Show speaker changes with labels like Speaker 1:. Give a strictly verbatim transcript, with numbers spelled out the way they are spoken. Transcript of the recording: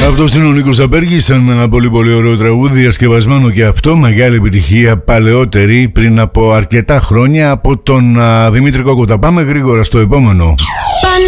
Speaker 1: Αυτό είναι ο Νίκος Απέργης. Ήταν ένα πολύ πολύ ωραίο τραγούδι, διασκευασμένο και αυτό. Μεγάλη επιτυχία, παλαιότερη, πριν από αρκετά χρόνια, από τον α, Δημήτρη Κόκοτα. Πάμε γρήγορα στο επόμενο.